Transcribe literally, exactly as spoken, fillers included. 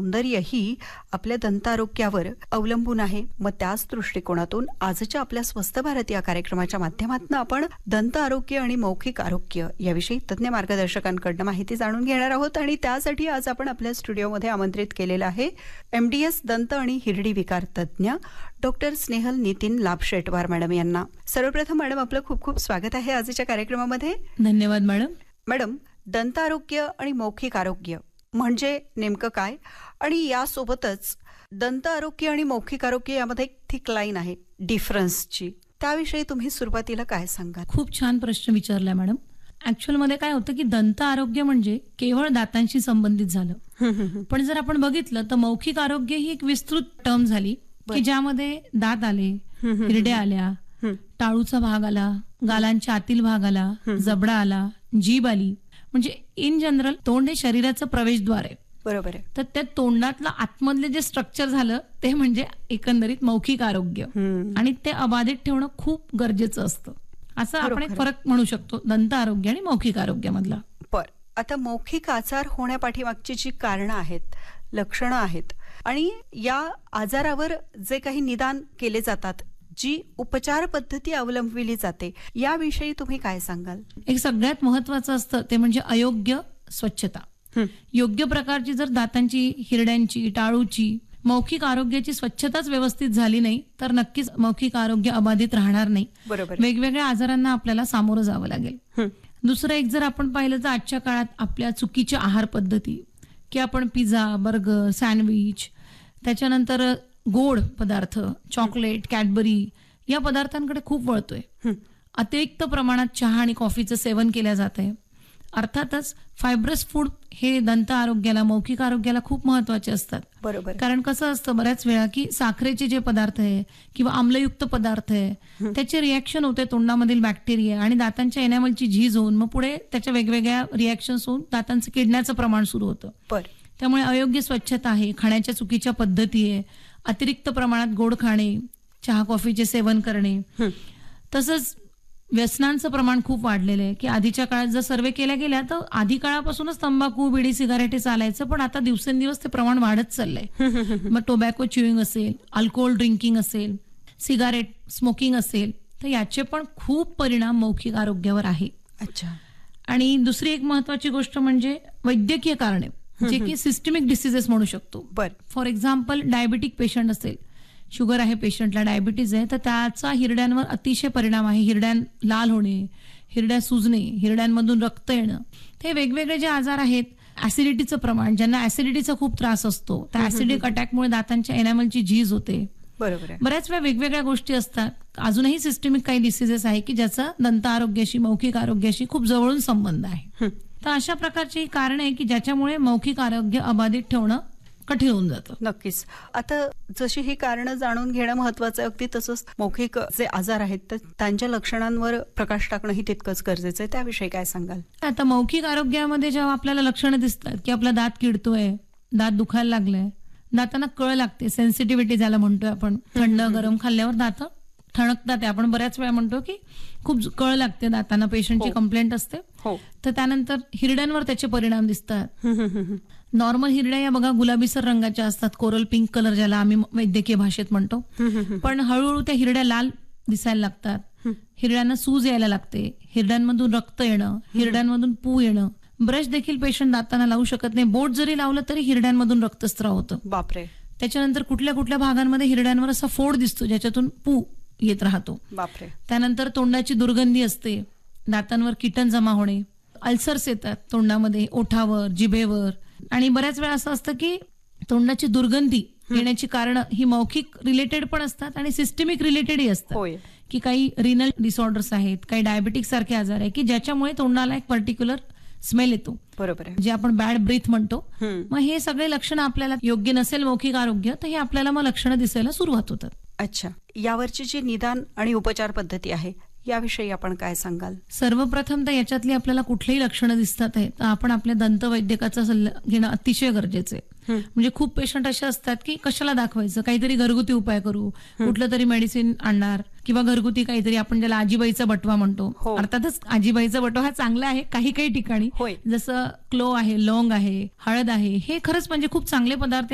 सौंदर्यही आपल्या दंत आरोग्यावर अवलंबून आहे. मग त्याच दृष्टिकोनातून आजच्या आपल्या स्वस्थ भारत या कार्यक्रमाच्या माध्यमातून आपण दंत आरोग्य आणि मौखिक आरोग्य याविषयी तज्ञ मार्गदर्शकांकडून माहिती जाणून घेणार आहोत. आणि त्यासाठी आज आपण आपल्या स्टुडिओमध्ये आमंत्रित केलेलं आहे एमडीएस दंत आणि हिरडी विकार तज्ञ डॉक्टर स्नेहल नितीन लाभशेटवार मॅडम यांना. सर्वप्रथम मॅडम आपलं खूप खूप स्वागत आहे आजच्या कार्यक्रमामध्ये. धन्यवाद मॅडम. मॅडम, दंत आरोग्य आणि मौखिक आरोग्य म्हणजे नेमकं काय, आणि यासोबतच दंत आरोग्य आणि मौखिक आरोग्य यामध्ये एक थिक लाईन आहे डिफरन्सची, त्याविषयी तुम्ही सुरुवातीला काय सांगाल? खूप छान प्रश्न विचारलाय मॅडम. ऍक्च्युअल मध्ये काय होतं की दंत आरोग्य म्हणजे केवळ दातांशी संबंधित झालं, पण जर आपण बघितलं तर मौखिक आरोग्य ही एक विस्तृत टर्म झाली की ज्यामध्ये दात आले, हिरड्या आल्या, टाळूचा भाग आला, गालांच्या आतील भाग आला, जबडा आला, जीभ आली. म्हणजे इन जनरल तोंड हे शरीराचं प्रवेशद्वार आहे. बरोबर आहे. तर त्या तोंडातलं आतमधले जे स्ट्रक्चर झालं ते म्हणजे एकंदरीत मौखिक आरोग्य, आणि ते अबाधित ठेवणं खूप गरजेचं असतं. असं आपण एक फरक म्हणू शकतो दंत आरोग्य आणि मौखिक आरोग्यामधला. पर आता मौखिक आजार होण्यापाठीमागची जी कारणं आहेत, लक्षणं आहेत, आणि या आजारावर जे काही निदान केले जातात, जी उपचार पद्धती अवलंबविली जाते, याविषयी तुम्ही काय सांगाल? एक सगळ्यात महत्वाचं असतं ते म्हणजे अयोग्य स्वच्छता. योग्य प्रकारची जर दातांची, हिरड्यांची, टाळूची, मौखिक आरोग्याची स्वच्छताच व्यवस्थित झाली नाही तर नक्कीच मौखिक आरोग्य अबाधित राहणार नाही. बरोबर. वेगवेगळ्या आजारांना आपल्याला सामोरं जावं लागेल. दुसरं एक जर आपण पाहिलं तर आजच्या काळात आपल्या चुकीच्या आहार पद्धती, की आपण पिझ्झा, बर्गर, सँडविच, त्याच्यानंतर गोड पदार्थ, चॉकलेट, कॅडबरी या पदार्थांकडे खूप वळतोय. अतिरिक्त प्रमाणात चहा आणि कॉफीचं सेवन केलं जात आहे. अर्थातच फायब्रस फूड हे दंत आरोग्याला, मौखिक आरोग्याला खूप महत्वाचे असतात. बरोबर. कारण कसं असतं बऱ्याच वेळा की साखरेचे जे पदार्थ आहे किंवा आम्लयुक्त पदार्थ आहे त्याचे रिॲक्शन होते तोंडामधील बॅक्टेरिया आणि दातांच्या एनॅमलची झीज होऊन मग पुढे त्याच्या वेगवेगळ्या रिॲक्शन्स होऊन दातांचं किडण्याचं प्रमाण सुरू होतं. त्यामुळे अयोग्य स्वच्छता आहे, खाण्याच्या चुकीच्या पद्धती आहे, अतिरिक्त प्रमाणात गोड खाणे, चहा कॉफीचे सेवन करणे, तसंच व्यसनांचं प्रमाण खूप वाढलेलं आहे. की आधीच्या काळात जर सर्वे केल्या गेल्या तर आधी काळापासूनच तंबाखू, बिडी, सिगारेटी चालायचं, पण आता दिवसेंदिवस ते प्रमाण वाढत चाललंय. मग टोबॅको च्युइंग असेल, अल्कोहोल ड्रिंकिंग असेल, सिगारेट स्मोकिंग असेल, तर याचे पण खूप परिणाम मौखिक आरोग्यावर आहे. अच्छा. आणि दुसरी एक महत्वाची गोष्ट म्हणजे वैद्यकीय कारणे, जे की सिस्टमिक डिसीजेस म्हणू शकतो. फॉर एक्झाम्पल डायबिटिक पेशंट असेल, शुगर आहे पेशंटला, डायबिटीज आहे, तर त्याचा हिरड्यांवर अतिशय परिणाम आहे. हिरड्यां लाल होणे, हिरड्या सुजणे, हिरड्यांमधून रक्त येणं, हे वेगवेगळे जे आजार आहेत. ऍसिडिटीचं प्रमाण, ज्यांना ऍसिडिटीचा खूप त्रास असतो, त्या ऍसिडिक अटॅकमुळे दातांच्या एनॅमलची झीज होते. बरोबर. बऱ्याच वेळा वेगवेगळ्या गोष्टी असतात. अजूनही सिस्टमिक काही डिसीजेस आहे की ज्याचा दंत आरोग्याशी, मौखिक आरोग्याशी खूप जवळून संबंध आहे. तर अशा प्रकारची कारण आहे की ज्याच्यामुळे मौखिक आरोग्य अबाधित ठेवणं कठीण होऊन जातं. नक्कीच. आता जशी ही कारणं जाणून घेणं महत्वाचं आहे, अगदी तसंच मौखिक जे आजार आहेत तर त्यांच्या लक्षणांवर प्रकाश टाकणंही तितकंच गरजेचं आहे. त्याविषयी काय सांगाल? आता मौखिक आरोग्यामध्ये जेव्हा आपल्याला लक्षणं दिसतात की आपला दात किडतोय, दात दुखायला लागलाय, दातांना कळ लागते, सेन्सिटिव्हिटी ज्याला म्हणतोय आपण, थंड गरम खाल्ल्यावर दात ठणकतात. आपण बऱ्याच वेळा म्हणतो की खूप कळ लागते दातांना, पेशंटची कंप्लेंट असते. तर त्यानंतर हिरड्यांवर त्याचे परिणाम दिसतात. नॉर्मल हिरड्या या बघा गुलाबीसर रंगाच्या असतात, कोरल पिंक कलर ज्याला आम्ही वैद्यकीय भाषेत म्हणतो, पण हळूहळू त्या हिरड्या लाल दिसायला लागतात, हिरड्यांना सूज यायला लागते, हिरड्यांमधून रक्त येणं, हिरड्यांमधून पू येणं. ब्रश देखील पेशंट दातांना लावू शकत नाही, बोट जरी लावलं तरी हिरड्यांमधून रक्तस्राव होतं. बापरे. त्याच्यानंतर कुठल्या कुठल्या भागांमध्ये हिरड्यांवर असा फोड दिसतो ज्याच्यातून पू येत राहतो. बापरे. त्यानंतर तोंडाची दुर्गंधी असते, दातांवर किटन जमा होणे, अल्सर्स येतात तोंडामध्ये, ओठावर, जिभेवर. आणि बऱ्याच वेळा असं असतं की तोंडाची दुर्गंधी येण्याची कारण ही मौखिक रिलेटेड पण असतात आणि सिस्टमिक रिलेटेडही असतात. की काही रिनल डिसऑर्डर्स आहेत, काही डायबिटिक सारखे आजार आहे की ज्याच्यामुळे तोंडाला एक पर्टिक्युलर स्मेल येतो. बरोबर. जे आपण बॅड ब्रीथ म्हणतो. मग हे सगळे लक्षणं आपल्याला योग्य नसेल मौखिक आरोग्य, तर हे आपल्याला मग लक्षणं दिसायला सुरुवात होतात. अच्छा. यावरची जी निदान आणि उपचार पद्धती आहे याविषयी आपण काय सांगाल? सर्वप्रथम तर याच्यातली आपल्याला कुठलीही लक्षणं दिसतात आहे तर आपण आपल्या दंतवैद्यकाचा सल्ला घेणं अतिशय गरजेचं आहे. म्हणजे खूप पेशंट असे असतात की कशाला दाखवायचं, काहीतरी घरगुती उपाय करू, कुठलं तरी मेडिसिन आणणार किंवा घरगुती काहीतरी, आपण ज्याला आजीबाईचा बटवा म्हणतो. अर्थातच आजीबाईचा बटवा हा चांगला आहे काही काही ठिकाणी, जसं क्लो आहे, लवंग आहे, हळद आहे, हे खरंच म्हणजे खूप चांगले पदार्थ